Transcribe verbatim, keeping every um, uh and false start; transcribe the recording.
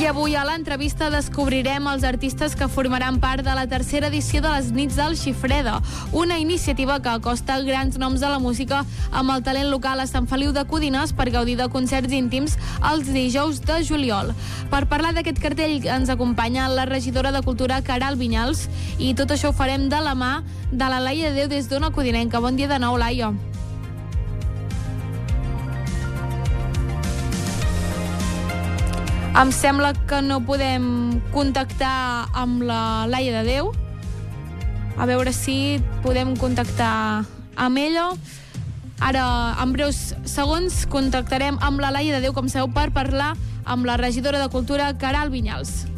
avui a l'entrevista descobrirem els artistes que formaran part de la tercera edició de les Nits del Xifreda, una iniciativa que acosta grans noms de la música amb el talent local a Sant Feliu de Codines per gaudir de concerts íntims els dijous de juliol. Per parlar d'aquest cartell ens acompanya la regidora de Cultura, Queralt Vinyals, i tot això ho farem de la mà de la Laia de Déu des d'Ona Codinenca. Bon dia de nou, Laia. Em sembla que no podem contactar amb la Laia de Déu. A veure si podem contactar amb ella. Ara, en breus segons, contactarem amb la Laia de Déu, com sabeu, per parlar amb la regidora de Cultura, Queralt Vinyals.